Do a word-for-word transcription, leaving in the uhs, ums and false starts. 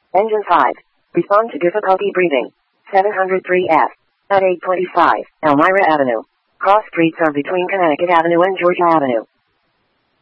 Engine five. Respond to difficulty breathing. seven hundred three F. At eight twenty-five, Elmira Avenue. Cross streets are between Connecticut Avenue and Georgia Avenue.